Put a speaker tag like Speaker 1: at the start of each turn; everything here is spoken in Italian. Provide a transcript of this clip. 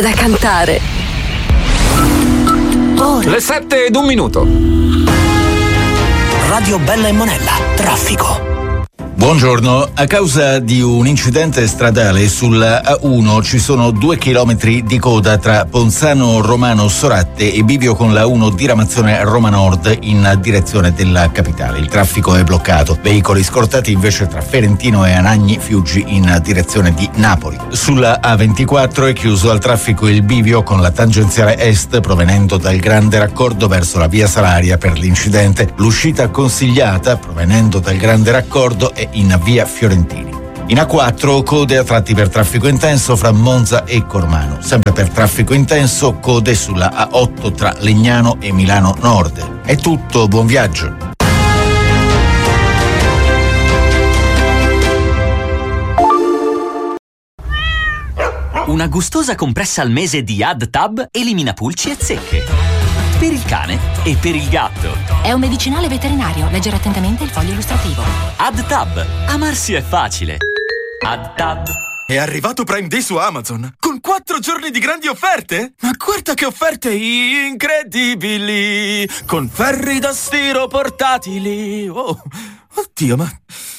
Speaker 1: da cantare. Ora.
Speaker 2: Le 7:01.
Speaker 3: Radio Bella e Monella, traffico.
Speaker 4: Buongiorno, a causa di un incidente stradale sulla A1 ci sono 2 chilometri di coda tra Ponzano Romano Soratte e bivio con la 1 diramazione Roma Nord in direzione della capitale. Il traffico è bloccato, veicoli scortati invece tra Ferentino e Anagni Fiuggi in direzione di Napoli. Sulla A24 è chiuso al traffico il bivio con la tangenziale est provenendo dal Grande Raccordo verso la via Salaria per l'incidente. L'uscita consigliata provenendo dal Grande Raccordo è in via Fiorentini. In A4 code a tratti per traffico intenso fra Monza e Cormano. Sempre per traffico intenso code sulla A8 tra Legnano e Milano Nord. È tutto, buon viaggio.
Speaker 5: Una gustosa compressa al mese di AdTab elimina pulci e zecche. Per il cane e per il gatto.
Speaker 6: È un medicinale veterinario. Leggere attentamente il foglio illustrativo.
Speaker 5: AdTab. Amarsi è facile. AdTab.
Speaker 7: È arrivato Prime Day su Amazon, con 4 giorni di grandi offerte? Ma guarda che offerte incredibili! Con ferri da stiro portatili! Oh, oddio, ma